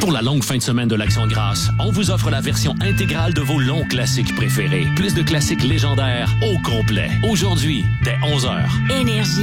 Pour la longue fin de semaine de l'Action de grâce, on vous offre la version intégrale de vos longs classiques préférés. Plus de classiques légendaires au complet. Aujourd'hui, dès 11h. Énergie.